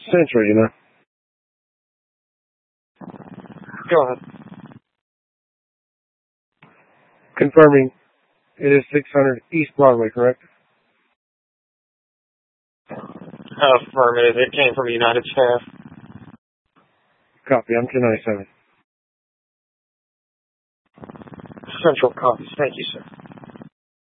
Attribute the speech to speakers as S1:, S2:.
S1: Central, you know.
S2: Go ahead.
S1: Confirming it is 600 East Broadway, correct?
S2: Affirmative. It came from United Staff.
S1: Copy. I'm 297.
S2: Central copies. Thank you, sir.